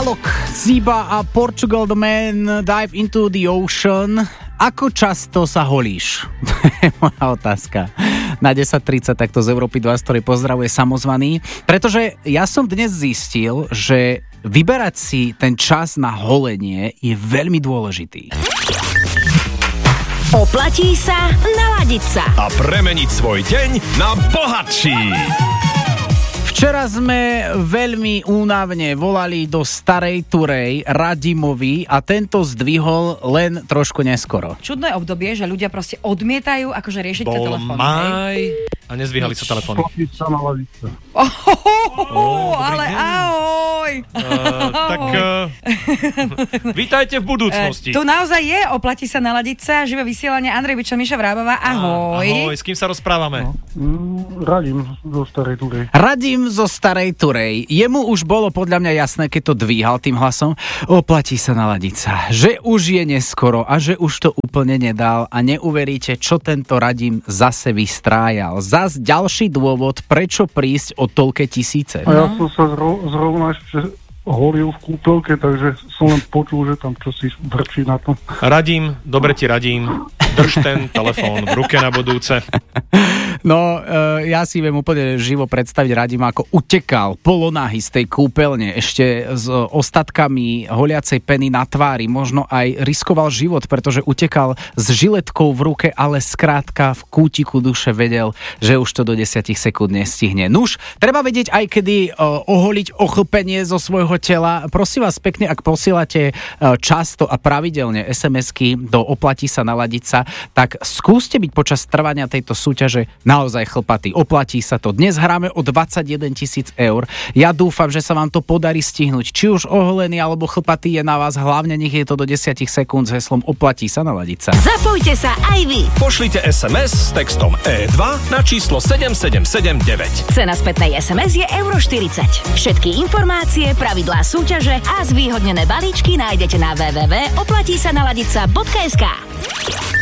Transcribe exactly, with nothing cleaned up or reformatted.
Alok, Ziba a Portugal The Man, Dive into the Ocean. Ako často sa holíš? To je moja otázka. Na desať tridsať takto z Európy dva, z ktorej pozdravuje samozvaný. Pretože ja som dnes zistil, že vyberať si ten čas na holenie je veľmi dôležitý. Oplatí sa naladiť sa a premeniť svoj deň na bohatší. Včera sme veľmi únavne volali do starej Turej Radimovi a tento zdvihol len trošku neskoro. Čudné obdobie, že ľudia proste odmietajú akože riešiť tie telefóny. Bol maj a nezvíhali sa telefóny. Oh, oh, oh, oh, ale ahoj! Uh, tak uh, vítajte v budúcnosti. Uh, tu naozaj je, oplatí sa naladiť sa, živé vysielanie Andrej Bičo, Miša Vrábová, ahoj. Uh, ahoj, s kým sa rozprávame? No, mm, Radim zo starej Turej. Radim zo starej Turej. Jemu už bolo podľa mňa jasné, keď to dvíhal tým hlasom, oplatí sa naladiť sa, že už je neskoro a že už to úplne nedal a neuveríte, čo tento Radim zase vystrájal. Zas ďalší dôvod, prečo prísť o toľké tisíce. A ja som sa zro, zrovna ešte holil v kúpelke, takže som len počul, že tam čosi vrčí na tom. Radím, dobre ti radím, drž ten telefón v ruke na budúce. No, e, ja si viem úplne živo predstaviť Radima, ako utekal polonáhy z tej kúpeľne, ešte s ostatkami holiacej peny na tvári, možno aj riskoval život, pretože utekal s žiletkou v ruke, ale skrátka v kútiku duše vedel, že už to do desať sekúnd nestihne. Nuž, treba vedieť aj kedy e, oholiť ochlpenie zo svojho tela. Prosím vás pekne, ak posielate e, často a pravidelne es em esky do oplatí sa naladiť sa, tak skúste byť počas trvania tejto súťaže naozaj chlpatý. Oplatí sa to. Dnes hráme o dvadsaťjeden tisíc eur. Ja dúfam, že sa vám to podarí stihnúť. Či už oholený alebo chlpatý je na vás. Hlavne nech je to do desať sekúnd s heslom oplatí sa naladiť sa. Zapojte sa aj vy. Pošlite es em es s textom é dva na číslo sedem sedem sedem deväť. Cena spätnej es em es je euro štyridsať. Všetky informácie, pravidlá súťaže a zvýhodnené balíčky nájdete na w w w bodka oplatí sa naladiť sa bodka es ká.